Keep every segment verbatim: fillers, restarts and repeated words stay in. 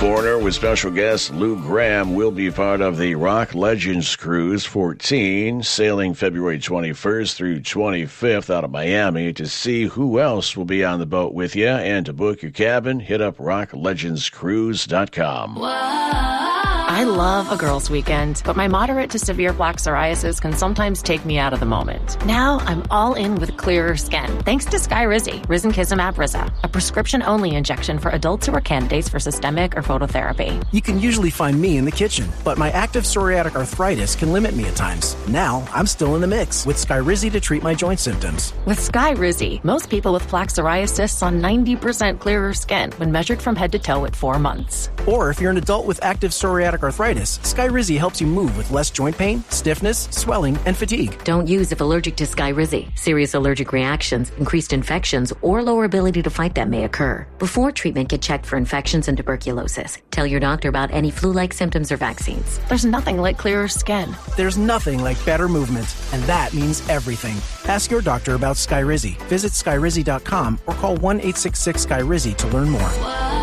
Foreigner with special guest Lou Graham will be part of the Rock Legends Cruise fourteen, sailing February twenty-first through twenty-fifth out of Miami. To see who else will be on the boat with you and to book your cabin, hit up rock legends cruise dot com. I love a girls' weekend, but my moderate to severe plaque psoriasis can sometimes take me out of the moment. Now I'm all in with clearer skin, thanks to Skyrizi, Risankizumab Riza, a prescription-only injection for adults who are candidates for systemic or phototherapy. You can usually find me in the kitchen, but my active psoriatic arthritis can limit me at times. Now I'm still in the mix with Skyrizi to treat my joint symptoms. With Skyrizi, most people with plaque psoriasis saw ninety percent clearer skin when measured from head to toe at four months. Or if you're an adult with active psoriatic arthritis, Skyrizi helps you move with less joint pain, stiffness, swelling, and fatigue. Don't use if allergic to Skyrizi. Serious allergic reactions, increased infections, or lower ability to fight them may occur. Before treatment, get checked for infections and tuberculosis. Tell your doctor about any flu-like symptoms or vaccines. There's nothing like clearer skin. There's nothing like better movement, and that means everything. Ask your doctor about Skyrizi. Visit Skyrizi dot com or call one eight six six Skyrizi to learn more.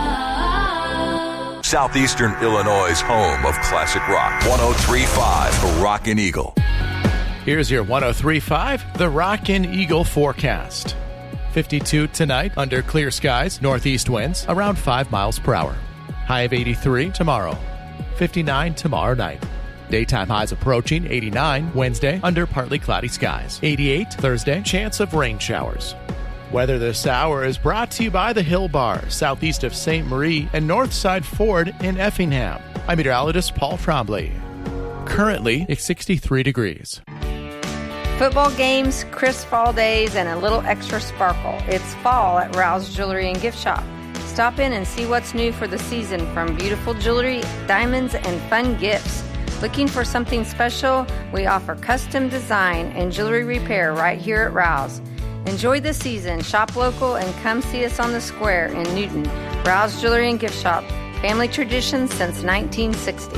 Southeastern Illinois' home of classic rock. one oh three point five, The Rockin' Eagle. Here's your one oh three point five, The Rockin' Eagle forecast. fifty-two tonight under clear skies, northeast winds around five miles per hour. High of eighty-three tomorrow. fifty-nine tomorrow night. Daytime highs approaching eighty-nine Wednesday under partly cloudy skies. eighty-eight Thursday, chance of rain showers. Weather this hour is brought to you by the Hill Bar, southeast of Saint Marie and Northside Ford in Effingham. I'm meteorologist Paul Trombley. Currently, it's sixty-three degrees. Football games, crisp fall days, and a little extra sparkle. It's fall at Rouse Jewelry and Gift Shop. Stop in and see what's new for the season, from beautiful jewelry, diamonds, and fun gifts. Looking for something special? We offer custom design and jewelry repair right here at Rouse. Enjoy the season, shop local, and come see us on the square in Newton. Rouse Jewelry and Gift Shop. Family tradition since nineteen sixty.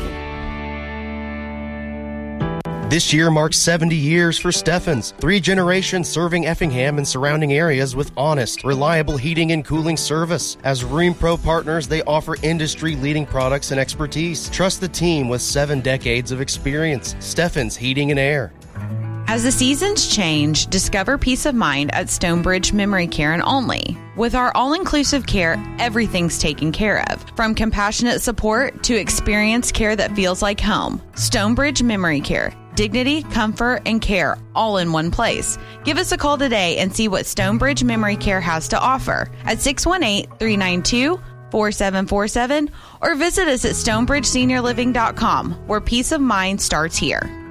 This year marks seventy years for Steffens. Three generations serving Effingham and surrounding areas with honest, reliable heating and cooling service. As RheemPro partners, they offer industry-leading products and expertise. Trust the team with seven decades of experience. Steffens Heating and Air. As the seasons change, discover peace of mind at Stonebridge Memory Care and Only. With our all-inclusive care, everything's taken care of, from compassionate support to experienced care that feels like home. Stonebridge Memory Care. Dignity, comfort, and care all in one place. Give us a call today and see what Stonebridge Memory Care has to offer at six one eight, three nine two, four seven four seven or visit us at stonebridge senior living dot com, where peace of mind starts here.